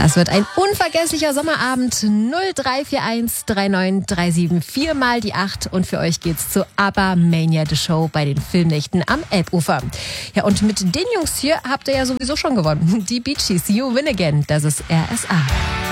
Das wird ein unvergesslicher Sommerabend. 0341 3937 4 mal die 8. Und für euch geht's zu ABBA Mania The Show bei den Filmnächten am Elbufer. Ja, und mit den Jungs hier habt ihr ja sowieso schon gewonnen. Die Bee Gees, You Win Again. Das ist RSA.